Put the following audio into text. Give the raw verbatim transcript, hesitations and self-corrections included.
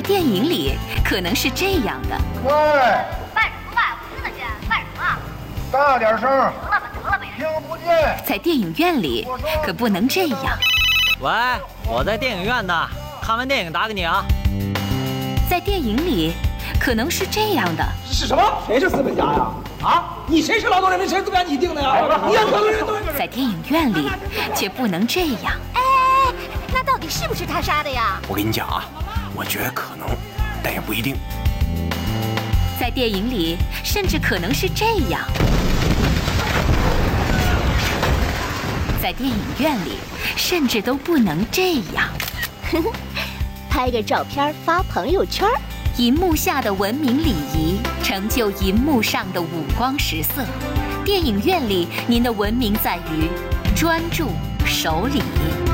电影里可能是这样的。 喂， 卖什么卖？我听得见，卖什么？ 大点声！ 得了吧，得了吧， 听不见。 在电影院里可不能这样。 喂，我在电影院呢，看完电影打给你啊。 在电影里可能是这样的。 是什么？谁是资本家呀？啊，你谁是劳动人民？谁资本家？你定的呀？你要劳动人民。 在电影院里却不能这样。 哎，那到底是不是他杀的呀？ 我跟你讲啊，我觉得可能，但也不一定。 在电影里甚至可能是这样。在电影院里甚至都不能这样。 拍个照片发朋友圈。 银幕下的文明礼仪成就银幕上的五光十色。电影院里您的文明在于专注守礼。